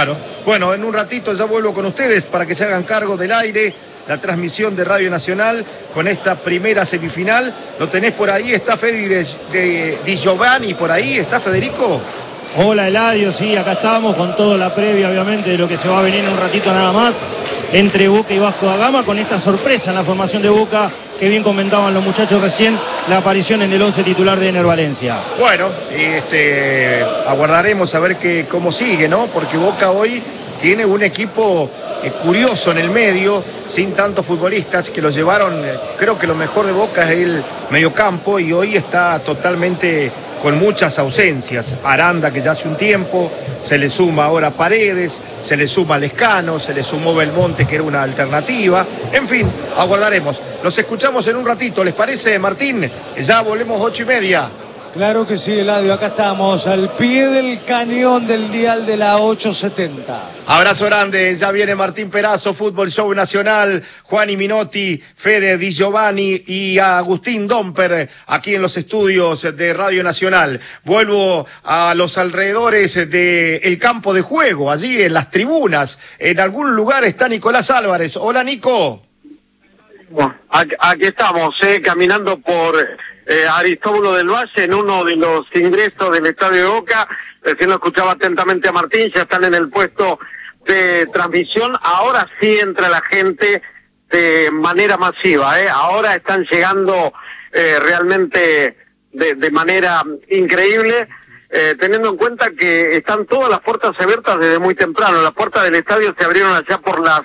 Claro. Bueno, en un ratito ya vuelvo con ustedes para que se hagan cargo del aire, la transmisión de Radio Nacional con esta primera semifinal. ¿Lo tenés por ahí? ¿Está Fede Di Giovanni por ahí? ¿Está Federico? Hola Eladio, sí, acá estamos con toda la previa obviamente de lo que se va a venir en un ratito nada más entre Boca y Vasco da Gama, con esta sorpresa en la formación de Boca que bien comentaban los muchachos recién, la aparición en el 11 titular de Ener Valencia. Bueno, aguardaremos a ver cómo sigue, ¿no? Porque Boca hoy tiene un equipo curioso en el medio, sin tantos futbolistas que lo llevaron. Creo que lo mejor de Boca es el mediocampo y hoy está totalmente con muchas ausencias. Aranda, que ya hace un tiempo, se le suma ahora Paredes, se le suma Lescano, se le sumó Belmonte, que era una alternativa. En fin, aguardaremos. Los escuchamos en un ratito, ¿les parece, Martín? Ya volvemos 8:30. Claro que sí, Eladio, acá estamos al pie del cañón del dial de la 870. Abrazo grande, ya viene Martín Perazo, Fútbol Show Nacional, Juan Minotti, Fede Di Giovanni y Agustín Domper aquí en los estudios de Radio Nacional. Vuelvo a los alrededores del campo de juego, allí en las tribunas. En algún lugar está Nicolás Álvarez. Hola, Nico. Bueno, aquí estamos, caminando por Aristóbulo del Valle, en uno de los ingresos del Estadio de Boca. Recién lo escuchaba atentamente a Martín, ya están en el puesto de transmisión. Ahora sí entra la gente de manera masiva, ahora están llegando realmente de manera increíble, teniendo en cuenta que están todas las puertas abiertas desde muy temprano. Las puertas del estadio se abrieron allá por las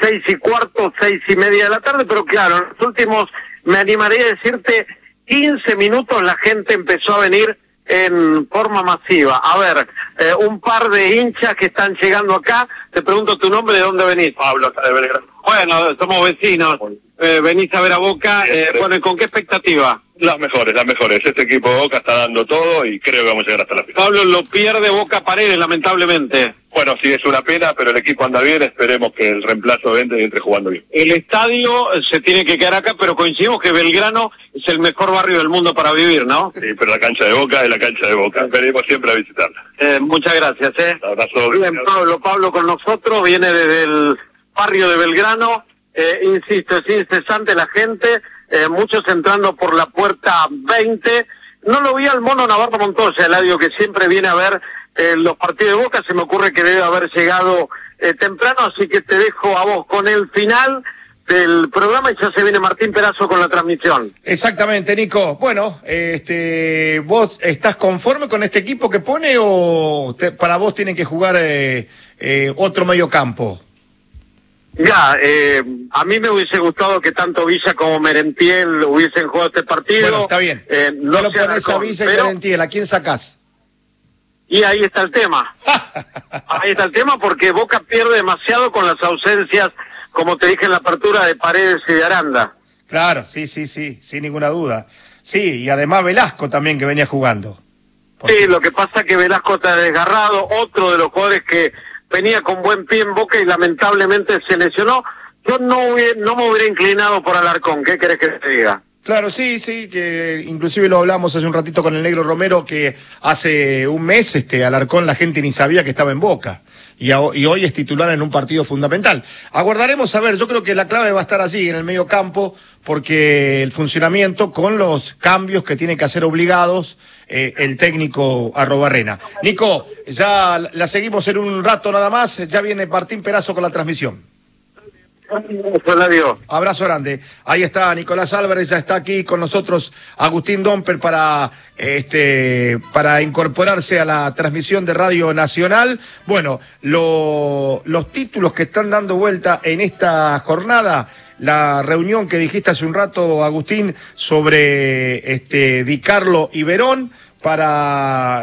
6:15, 6:30 de la tarde, pero claro, en los últimos, me animaría a decirte, 15 minutos la gente empezó a venir en forma masiva. A ver, un par de hinchas que están llegando acá. Te pregunto tu nombre, ¿de dónde venís? Pablo, acá de Belgrano. Bueno, somos vecinos. Venís a ver a Boca. Bueno, ¿con qué expectativa? Las mejores. Este equipo de Boca está dando todo y creo que vamos a llegar hasta la final. Pablo, lo pierde Boca Paredes, lamentablemente. Bueno, sí, es una pena, pero el equipo anda bien. Esperemos que el reemplazo entre jugando bien. El estadio se tiene que quedar acá, pero coincidimos que Belgrano es el mejor barrio del mundo para vivir, ¿no? Sí, pero la cancha de Boca es la cancha de Boca. Venimos siempre a visitarla. Muchas gracias, Abrazo. Bien, Pablo con nosotros, viene desde el barrio de Belgrano. Insisto, es incesante la gente, muchos entrando por la puerta 20. No lo vi al Mono Navarro Montoya, Eladio, que siempre viene a ver los partidos de Boca. Se me ocurre que debe haber llegado temprano, así que te dejo a vos con el final del programa y ya se viene Martín Perazo con la transmisión. Exactamente, Nico. Bueno, ¿vos estás conforme con este equipo que pone o para vos tienen que jugar otro mediocampo? Ya, a mí me hubiese gustado que tanto Villa como Merentiel hubiesen jugado este partido. Bueno, está bien. No lo pones a Villa y Merentiel, ¿a quién sacás? Y ahí está el tema. Ahí está el tema porque Boca pierde demasiado con las ausencias, como te dije en la apertura, de Paredes y de Aranda. Claro, sí, sin ninguna duda. Sí, y además Velasco también que venía jugando. Sí, lo que pasa es que Velasco está desgarrado, otro de los jugadores que venía con buen pie en Boca y lamentablemente se lesionó. Yo no me hubiera inclinado por Alarcón, ¿qué querés que te diga? Claro, sí, que inclusive lo hablamos hace un ratito con el Negro Romero, que hace un mes Alarcón la gente ni sabía que estaba en Boca. Y hoy es titular en un partido fundamental. Aguardaremos a ver, yo creo que la clave va a estar allí, en el medio campo, porque el funcionamiento con los cambios que tiene que hacer obligados el técnico Arrobarrena. Nico, ya la seguimos en un rato nada más, ya viene Martín Perazo con la transmisión. Abrazo grande. Ahí está Nicolás Álvarez, ya está aquí con nosotros Agustín Domper para incorporarse a la transmisión de Radio Nacional. Bueno, los títulos que están dando vuelta en esta jornada, la reunión que dijiste hace un rato, Agustín, sobre Di Carlo y Verón para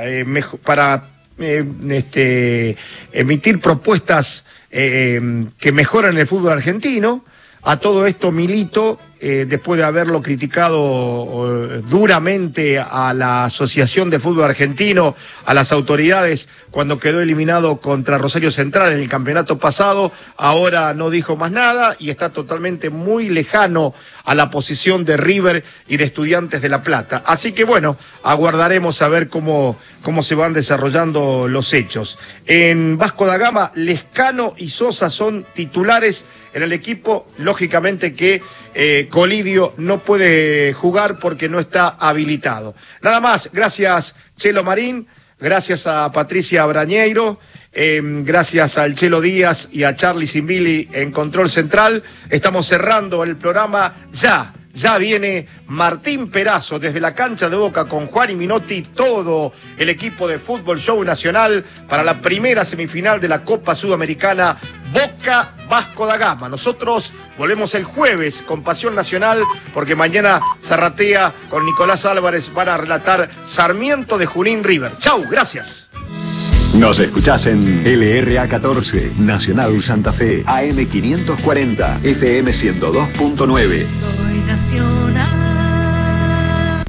emitir propuestas que mejoran el fútbol argentino. A todo esto Milito, después de haberlo criticado duramente a la Asociación de Fútbol Argentino, a las autoridades cuando quedó eliminado contra Rosario Central en el campeonato pasado, ahora no dijo más nada y está totalmente muy lejano a la posición de River y de Estudiantes de La Plata. Así que bueno, aguardaremos a ver cómo se van desarrollando los hechos. En Vasco da Gama, Lescano y Sosa son titulares en el equipo. Lógicamente que Colidio no puede jugar porque no está habilitado. Nada más, gracias Chelo Marín, gracias a Patricia Brañeiro, gracias al Chelo Díaz y a Charlie Zimbili en Control Central. Estamos cerrando el programa ya. Ya viene Martín Perazo desde la cancha de Boca con Juan y Minotti, todo el equipo de Fútbol Show Nacional para la primera semifinal de la Copa Sudamericana Boca Vasco da Gama. Nosotros volvemos el jueves con Pasión Nacional porque mañana Zarratea con Nicolás Álvarez van a relatar Sarmiento de Junín River. Chau, gracias. Nos escuchás en LRA 14, Nacional Santa Fe, AM 540, FM 102.9. Soy Nacional.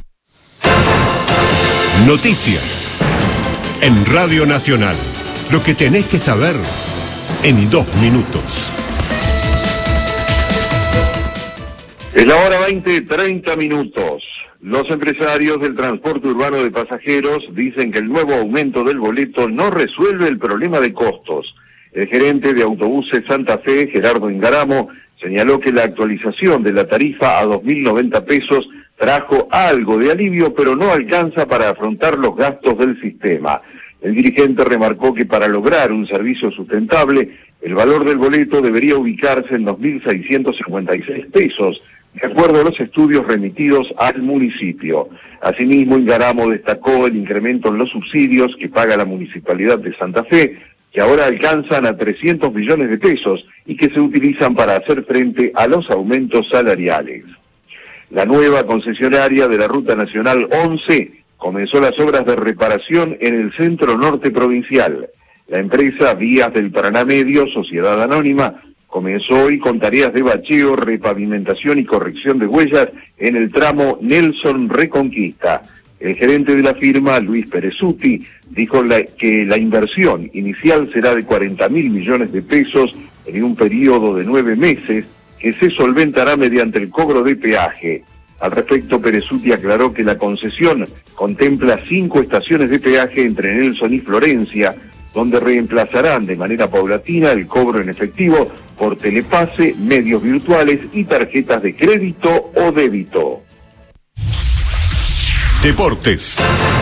Noticias en Radio Nacional. Lo que tenés que saber en 2 minutos. Es la hora 20:30 minutos. Los empresarios del transporte urbano de pasajeros dicen que el nuevo aumento del boleto no resuelve el problema de costos. El gerente de Autobuses Santa Fe, Gerardo Ingaramo, señaló que la actualización de la tarifa a 2.090 pesos trajo algo de alivio, pero no alcanza para afrontar los gastos del sistema. El dirigente remarcó que para lograr un servicio sustentable, el valor del boleto debería ubicarse en 2.656 pesos, de acuerdo a los estudios remitidos al municipio. Asimismo, Ingaramo destacó el incremento en los subsidios que paga la Municipalidad de Santa Fe, que ahora alcanzan a 300 millones de pesos y que se utilizan para hacer frente a los aumentos salariales. La nueva concesionaria de la Ruta Nacional 11 comenzó las obras de reparación en el centro norte provincial. La empresa Vías del Paraná Medio, Sociedad Anónima, comenzó hoy con tareas de bacheo, repavimentación y corrección de huellas en el tramo Nelson Reconquista. El gerente de la firma, Luis Perezuti, dijo que la inversión inicial será de 40.000 millones de pesos en un periodo de 9 meses que se solventará mediante el cobro de peaje. Al respecto, Perezuti aclaró que la concesión contempla 5 estaciones de peaje entre Nelson y Florencia, donde reemplazarán de manera paulatina el cobro en efectivo por telepase, medios virtuales y tarjetas de crédito o débito. Deportes.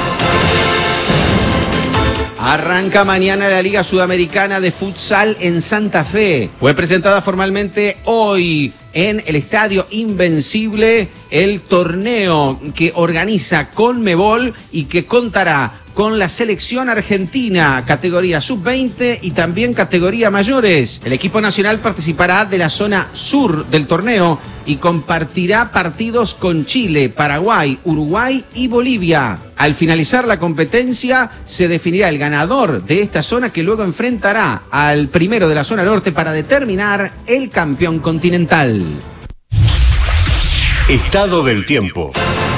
Arranca mañana la Liga Sudamericana de Futsal en Santa Fe. Fue presentada formalmente hoy en el Estadio Invencible el torneo que organiza Conmebol y que contará con la selección argentina, categoría sub-20 y también categoría mayores. El equipo nacional participará de la zona sur del torneo y compartirá partidos con Chile, Paraguay, Uruguay y Bolivia. Al finalizar la competencia, se definirá el ganador de esta zona que luego enfrentará al primero de la zona norte para determinar el campeón continental. Estado del tiempo.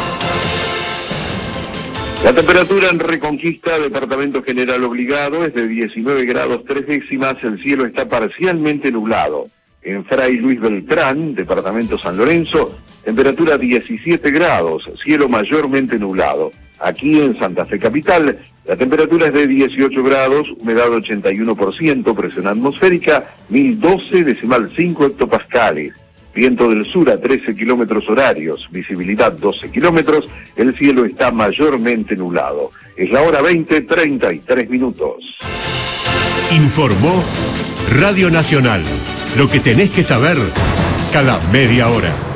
La temperatura en Reconquista, departamento general obligado, es de 19 grados 3 décimas, el cielo está parcialmente nublado. En Fray Luis Beltrán, departamento San Lorenzo, temperatura 17 grados, cielo mayormente nublado. Aquí en Santa Fe Capital, la temperatura es de 18 grados, humedad 81%, presión atmosférica 1012,5 hectopascales. Viento del sur a 13 kilómetros horarios, visibilidad 12 kilómetros, el cielo está mayormente nublado. Es la hora 20:33 minutos. Informó Radio Nacional. Lo que tenés que saber cada media hora.